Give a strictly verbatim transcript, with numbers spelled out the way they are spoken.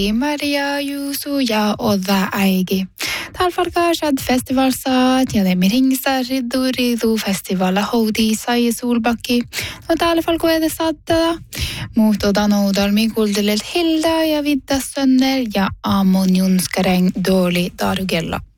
Maria Juusu ja Oda Äigi. Täällä farkaasad festivalsaat ja teemme ringsa riddu ridu festivala houdi sai sulbakki. No täällä falkoede saattaa. Muutto noudalmi kuldeleet Hilda ja Vidda Sönner ja Amon Junskareng Doli Darugella.